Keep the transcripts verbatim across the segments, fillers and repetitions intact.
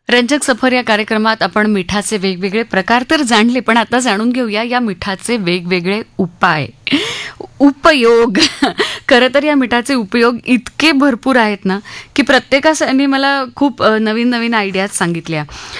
रंजक सफर या कार्यक्रमात आपण मिठाचे वेगवेगळे प्रकार तर जाणले, पण आता जाणून घेऊया या मिठाचे वेगवेगळे उपाय, उपयोग. खरं तर या मिठाचे उपयोग इतके भरपूर आहेत ना की प्रत्येकाने मला खूप नवीन नवीन आयडियाज सांगितल्या.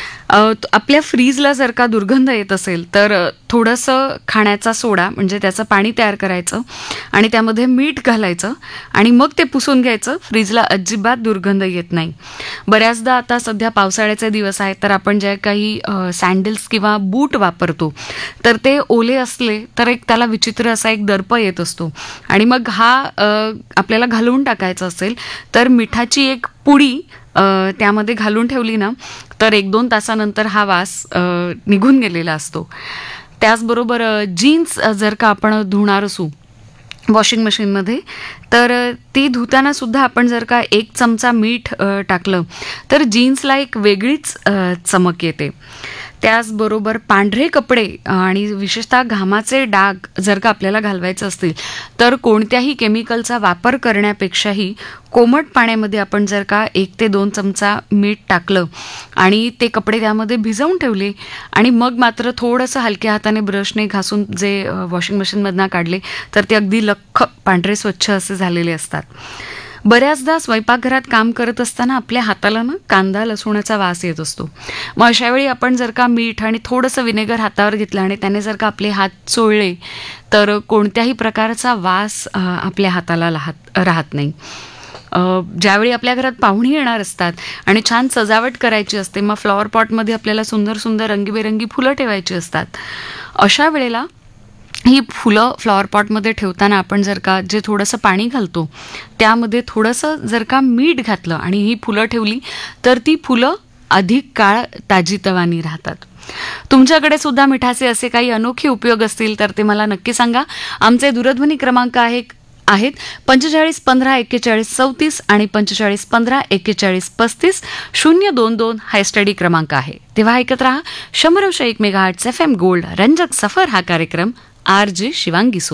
आपल्या फ्रीजला जर का दुर्गंध येत असेल तर थोडंसं खाण्याचा सोडा म्हणजे त्याचं पाणी तयार करायचं आणि त्यामध्ये मीठ घालायचं आणि मग ते पुसून घ्यायचं. फ्रीजला अजिबात दुर्गंध येत नाही. बऱ्याचदा आता सध्या पावसाळ्याचे दिवस आहेत तर आपण जे काही सँडल्स किंवा बूट वापरतो तर ते ओले असले तर एक त्याला विचित्र असा एक दर्प येत असतो आणि मग हा आपल्याला घालून टाकायचा असेल तर मिठाची एक पुडी त्यामध्ये घालून ठेवली ना तर एक दोन तासानंतर हा वास निघून गेलेला असतो. त्याचबरोबर जीन्स जर का आपण धुणार असू वॉशिंग मशीनमध्ये तर ती धुताना सुद्धा आपण जर का एक चमचा मीठ टाकलं तर जीन्सला एक वेगळीच चमक येते. त्याचबरोबर पांढरे कपडे आणि विशेषतः घामाचे डाग जर का आपल्याला घालवायचे असतील तर कोणत्याही केमिकलचा वापर करण्यापेक्षाही कोमट पाण्यामध्ये आपण जर का एक ते दोन चमचा मीठ टाकलं आणि ते कपडे त्यामध्ये भिजवून ठेवले आणि मग मात्र थोडंसं हलक्या हाताने ब्रशने घासून जे वॉशिंग मशीनमधनं काढले तर ते अगदी लख्ख पांढरे स्वच्छ असे झालेले असतात. बऱ्याचदा स्वयंपाकघरात काम करत असताना आपल्या हाताला ना कांदा लसूणाचा वास येत असतो. मग अशा वेळी आपण जर का मीठ आणि थोडंसं विनेगर हातावर घेतलं आणि त्याने जर का आपले हात चोळले तर कोणत्याही प्रकारचा वास आपल्या हाताला राहत राहत नाही. ज्यावेळी आपल्या घरात पाहुणी येणार असतात आणि छान सजावट करायची असते मग फ्लॉवर पॉटमध्ये आपल्याला सुंदर सुंदर रंगीबेरंगी फुलं ठेवायची असतात. अशा वेळेला ही फुलं फ्लॉवर पॉटमध्ये ठेवताना आपण जर का जे थोडंसं पाणी घालतो त्यामध्ये थोडंसं जर का मीठ घातलं आणि ही फुलं ठेवली तर ती फुलं अधिक काळ ताजीतवानी राहतात. तुमच्याकडे सुद्धा मिठाचे असे काही अनोखे उपयोग असतील तर ते मला नक्की सांगा. आमचे दूरध्वनी क्रमांक आहे आहेत पंचेचाळीस पंधरा एक्केचाळीस चौतीस आणि पंचेचाळीस पंधरा एक्केचाळीस पस्तीस. शून्य दोन दोन हा स्टडी क्रमांक आहे. तेव्हा ऐकत राहा शंभर एक मेगाहर्ट्झ एफ एम गोल्ड रंजक सफर हा कार्यक्रम आर जे शिवांगी.